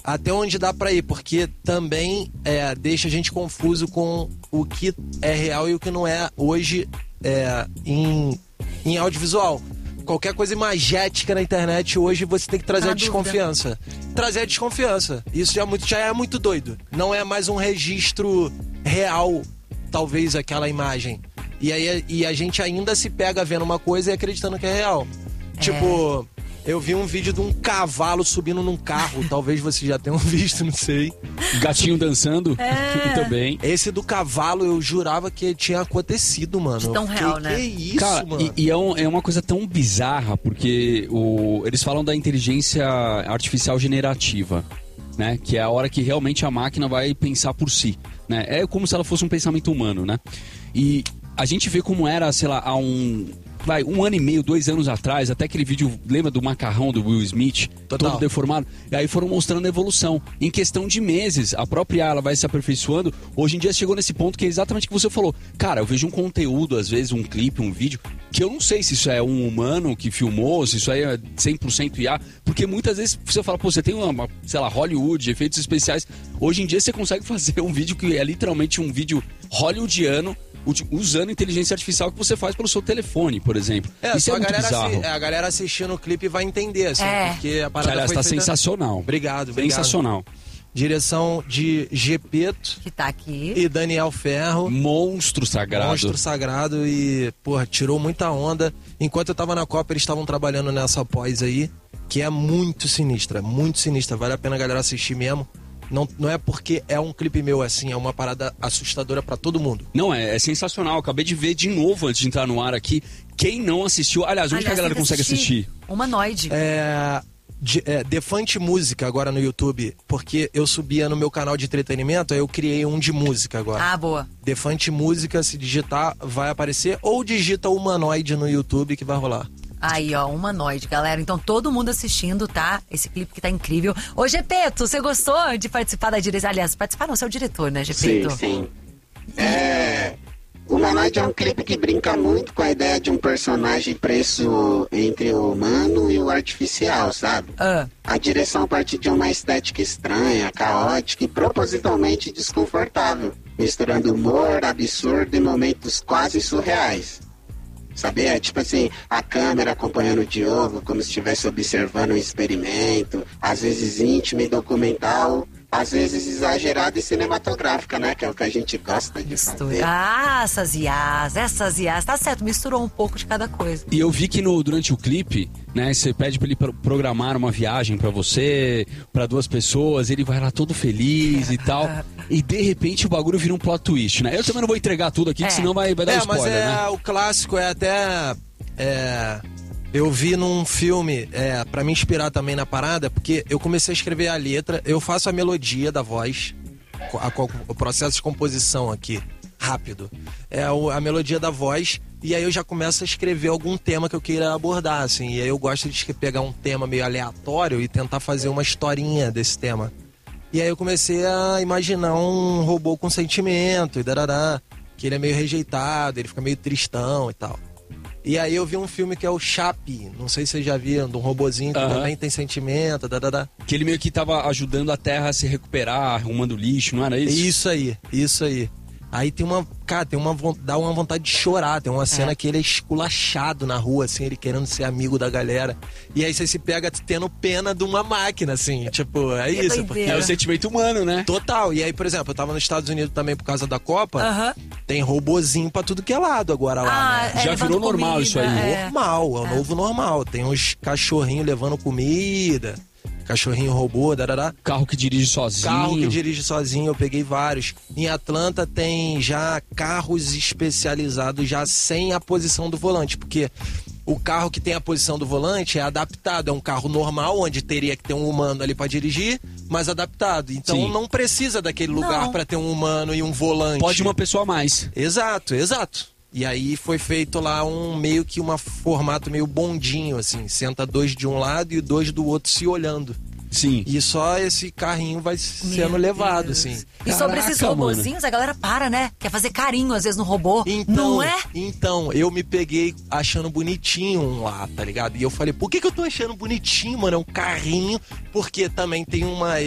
até onde dá pra ir, porque também deixa a gente confuso com o que é real e o que não é hoje em audiovisual. Qualquer coisa imagética na internet hoje, você tem que trazer a desconfiança. Trazer a desconfiança. Isso já é muito doido. Não é mais um registro real, talvez, aquela imagem. E a gente ainda se pega vendo uma coisa e acreditando que é real. Tipo, eu vi um vídeo de um cavalo subindo num carro. Talvez vocês já tenham visto, não sei. Gatinho dançando também. Esse do cavalo, eu jurava que tinha acontecido, mano. De tão real, né? Que isso, cara, mano? E é uma coisa tão bizarra, porque eles falam da inteligência artificial generativa, né? Que é a hora que realmente a máquina vai pensar por si, né? É como se ela fosse um pensamento humano, né? E a gente vê como era, sei lá, há um ano e meio, 2 anos atrás, até aquele vídeo, lembra do macarrão do Will Smith? Total. Todo deformado. E aí foram mostrando a evolução. Em questão de meses, a própria ela vai se aperfeiçoando. Hoje em dia chegou nesse ponto que é exatamente o que você falou. Cara, eu vejo um conteúdo, às vezes, um clipe, um vídeo, que eu não sei se isso é um humano que filmou, se isso aí é 100% IA, porque muitas vezes você fala, pô, você tem uma, sei lá, Hollywood, efeitos especiais. Hoje em dia você consegue fazer um vídeo que é literalmente um vídeo hollywoodiano, usando inteligência artificial que você faz pelo seu telefone, por exemplo. Isso é muito bizarro. A galera assistindo o clipe vai entender, assim, porque a parada aliás, foi tá feita... sensacional. Obrigado. Sensacional. Direção de Gepeto. Que tá aqui. E Daniel Ferro. Monstro sagrado. Monstro sagrado e, porra, tirou muita onda. Enquanto eu tava na Copa, eles estavam trabalhando nessa pós aí, que é muito sinistra. Vale a pena a galera assistir mesmo. Não é porque é um clipe meu assim, é uma parada assustadora pra todo mundo. Não, é sensacional. Acabei de ver de novo antes de entrar no ar aqui. Quem não assistiu... Aliás, onde que a galera consegue assistir? Humanoide. Defante Música agora no YouTube, porque eu subia no meu canal de entretenimento, aí eu criei um de música agora. Ah, boa. Defante Música, se digitar, vai aparecer, ou digita Humanoide no YouTube que vai rolar. Aí, ó, Humanoide, galera. Então, todo mundo assistindo, tá? Esse clipe que tá incrível. Ô, Gepeto, você gostou de participar da direção? Aliás, participar não, você é o diretor, né, Gepeto? Sim. O Humanoide é um clipe que brinca muito com a ideia de um personagem preso entre o humano e o artificial, sabe? A direção a partir de uma estética estranha, caótica e propositalmente desconfortável, misturando humor, absurdo e momentos quase surreais. Sabe, é tipo assim, a câmera acompanhando o Diogo como se estivesse observando um experimento, às vezes íntimo e documental, às vezes exagerada e cinematográfica, né? Que é o que a gente gosta de fazer. Ah, essas IAs, tá certo, misturou um pouco de cada coisa. E eu vi que durante o clipe, né, você pede pra ele programar uma viagem pra você, pra 2 pessoas, ele vai lá todo feliz e tal, e de repente o bagulho vira um plot twist, né? Eu também não vou entregar tudo aqui, que senão vai dar um spoiler, né? O clássico é até... Eu vi num filme, pra me inspirar também na parada, porque eu comecei a escrever a letra, eu faço a melodia da voz, o processo de composição aqui, rápido. A melodia da voz, e aí eu já começo a escrever algum tema que eu queira abordar, assim. E aí eu gosto de pegar um tema meio aleatório e tentar fazer uma historinha desse tema. E aí eu comecei a imaginar um robô com sentimento e darará, que ele é meio rejeitado, ele fica meio tristão e tal. E aí eu vi um filme que é o Chappie, não sei se vocês já viram, de um robozinho que também tem sentimento, Que ele meio que tava ajudando a Terra a se recuperar, arrumando lixo, não era isso? Isso aí. Aí dá uma vontade de chorar, tem uma cena que ele é esculachado na rua, assim, ele querendo ser amigo da galera. E aí você se pega tendo pena de uma máquina, assim, tipo, é isso. Porque é o sentimento humano, né? Total. E aí, por exemplo, eu tava nos Estados Unidos também por causa da Copa, tem robozinho pra tudo que é lado agora lá, né? Já virou normal comida, isso aí. Normal, é o novo normal. Tem uns cachorrinhos levando comida... Cachorrinho robô, darará. Carro que dirige sozinho. Eu peguei vários. Em Atlanta tem já carros especializados já sem a posição do volante, porque o carro que tem a posição do volante é adaptado, é um carro normal, onde teria que ter um humano ali pra dirigir, mas adaptado. Então não precisa daquele lugar pra ter um humano e um volante. Pode uma pessoa a mais. Exato. E aí foi feito lá um formato meio bondinho, assim. Senta 2 de um lado e 2 do outro se olhando. Sim. E só esse carrinho vai sendo levado, assim. E sobre esses robozinhos, a galera para, né? Quer fazer carinho, às vezes, no robô. Não é? Então, eu me peguei achando bonitinho um lá, tá ligado? E eu falei, por que eu tô achando bonitinho, mano? É um carrinho, porque também tem uma